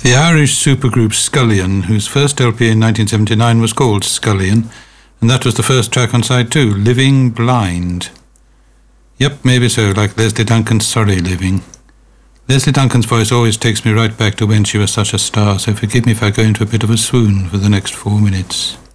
The Irish supergroup Scullion, whose first LP in 1979 was called Scullion, and that was the first track on side 2, Living Blind. Yep, maybe so, like Leslie Duncan's Sorry Living. Leslie Duncan's voice always takes me right back to when she was such a star, so forgive me if I go into a bit of a swoon for the next 4 minutes.